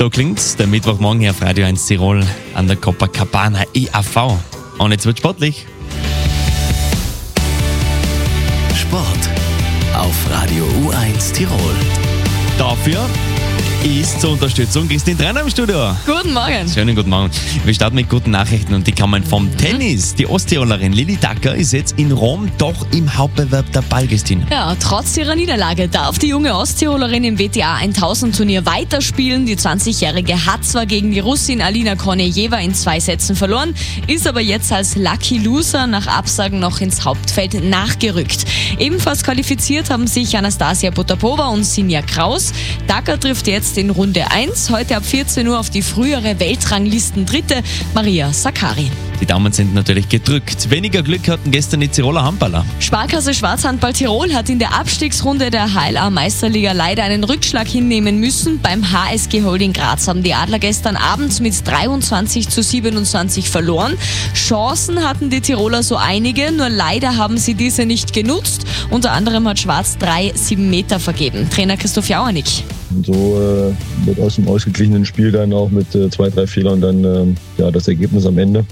So klingt's der Mittwochmorgen hier auf Radio 1 Tirol an der Copacabana EAV. Und jetzt wird sportlich. Sport auf Radio U1 Tirol. Dafür ist zur Unterstützung Christine Trainer im Studio. Guten Morgen. Schönen guten Morgen. Wir starten mit guten Nachrichten und die kommen vom Tennis. Die Osttirolerin Lilly Dacker ist jetzt in Rom doch im Hauptbewerb dabei, Christine. Ja, trotz ihrer Niederlage darf die junge Osttirolerin im WTA 1000 Turnier weiterspielen. Die 20-Jährige hat zwar gegen die Russin Alina Kornejewa in 2 Sätzen verloren, ist aber jetzt als Lucky Loser nach Absagen noch ins Hauptfeld nachgerückt. Ebenfalls qualifiziert haben sich Anastasia Potapova und Sinja Kraus. Dacker trifft jetzt in Runde 1, heute ab 14 Uhr auf die frühere Weltranglisten-Dritte Maria Sakkari. Die Daumen sind natürlich gedrückt. Weniger Glück hatten gestern die Tiroler Handballer. Sparkasse Schwarzhandball Tirol hat in der Abstiegsrunde der HLA-Meisterliga leider einen Rückschlag hinnehmen müssen. Beim HSG Holding Graz haben die Adler gestern abends mit 23:27 verloren. Chancen hatten die Tiroler so einige, nur leider haben sie diese nicht genutzt. Unter anderem hat Schwarz 3 7-Meter vergeben. Trainer Christoph Jauernick. Und so wird aus dem ausgeglichenen Spiel dann auch mit 2, 3 Fehlern dann das Ergebnis am Ende.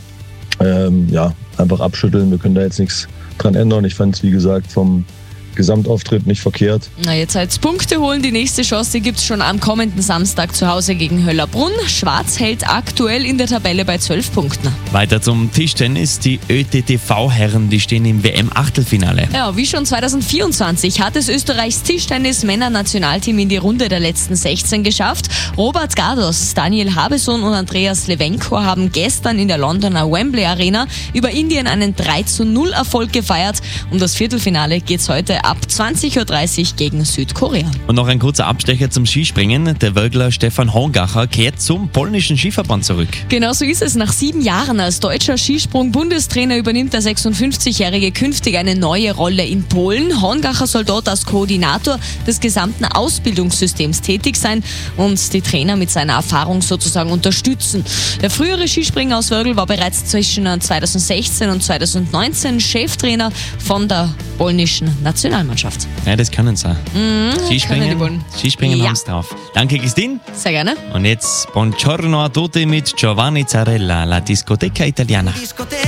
Einfach abschütteln. Wir können da jetzt nichts dran ändern. Ich fand es, wie gesagt, vom Gesamtauftritt nicht verkehrt. Na, jetzt als Punkte holen. Die nächste Chance gibt es schon am kommenden Samstag zu Hause gegen Höllerbrunn. Schwarz hält aktuell in der Tabelle bei 12 Punkten. Weiter zum Tischtennis. Die ÖTTV-Herren, die stehen im WM-Achtelfinale. Ja, wie schon 2024 hat es Österreichs Tischtennis-Männer-Nationalteam in die Runde der letzten 16 geschafft. Robert Gardos, Daniel Habeson und Andreas Lewenko haben gestern in der Londoner Wembley Arena über Indien einen 3:0 Erfolg gefeiert. Um das Viertelfinale geht's heute ab 20:30 Uhr gegen Südkorea. Und noch ein kurzer Abstecher zum Skispringen. Der Wölgler Stefan Hongacher kehrt zum polnischen Skiverband zurück. Genau so ist es. Nach 7 Jahren als deutscher Skisprung-Bundestrainer übernimmt der 56-Jährige künftig eine neue Rolle in Polen. Hongacher soll dort als Koordinator des gesamten Ausbildungssystems tätig sein und die Trainer mit seiner Erfahrung sozusagen unterstützen. Der frühere Skispringer aus Wölgl war bereits zwischen 2016 und 2019 Cheftrainer von der polnischen Nationalmannschaft. Ja, das können sie. Skispringen Ja. haben sie drauf. Danke, Christine. Sehr gerne. Und jetzt Buongiorno a tutti mit Giovanni Zarella, La Discoteca Italiana.